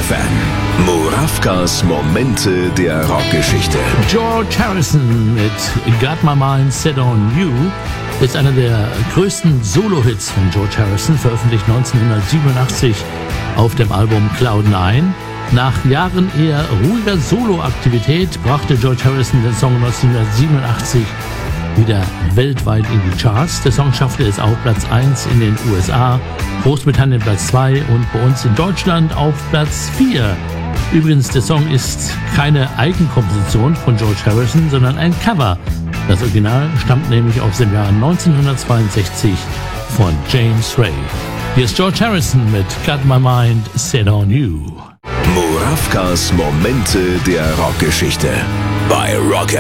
FM. Murawkas Momente der Rockgeschichte. George Harrison mit Got My Mind Set on You ist einer der größten Solo-Hits von George Harrison, veröffentlicht 1987 auf dem Album Cloud 9. Nach Jahren eher ruhiger Solo-Aktivität brachte George Harrison den Song 1987 wieder weltweit in die Charts. Der Song schaffte es auf Platz 1 in den USA, Großbritannien Platz 2 und bei uns in Deutschland auf Platz 4. Übrigens, der Song ist keine Eigenkomposition von George Harrison, sondern ein Cover. Das Original stammt nämlich aus dem Jahr 1962 von James Ray. Hier ist George Harrison mit Got My Mind Set on You. Murawkas Momente der Rockgeschichte bei Rock